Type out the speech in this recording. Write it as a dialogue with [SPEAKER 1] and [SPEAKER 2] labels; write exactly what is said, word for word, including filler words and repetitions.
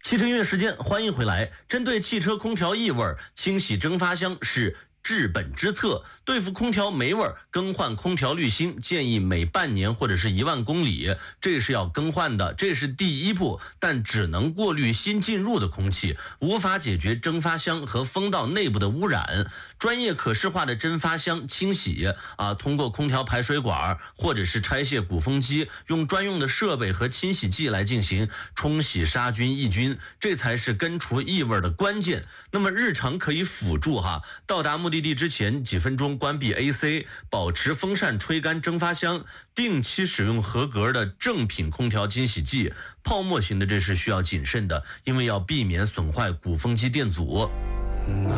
[SPEAKER 1] 汽车音乐时间，欢迎回来。针对汽车空调异味，清洗蒸发箱是治本之策。对付空调霉味，更换空调滤芯建议每半年或者是一万公里，这是要更换的，这是第一步，但只能过滤新进入的空气，无法解决蒸发箱和风道内部的污染。专业可视化的蒸发箱清洗啊，通过空调排水管或者是拆卸鼓风机，用专用的设备和清洗剂来进行冲洗杀菌抑菌，这才是根除异味的关键。那么日常可以辅助哈，到达目的地之前几分钟关闭 A C， 保持风扇吹干蒸发箱，定期使用合格的正品空调清洗剂。泡沫型的这是需要谨慎的，因为要避免损坏鼓风机电阻。